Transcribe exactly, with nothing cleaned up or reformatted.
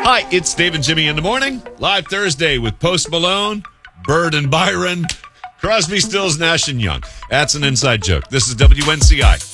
Hi, it's Dave and Jimmy in the morning. Live Thursday with Post Malone, Bird and Byron, Crosby, Stills, Nash and Young. That's an inside joke. This is W N C I.